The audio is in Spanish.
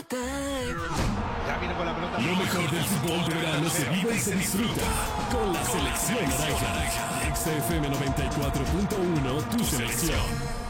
Ya viene con la pelota. Lo mejor del fútbol de verano se vive y se disfruta con la selección naranja. XFM 94.1, tu selección.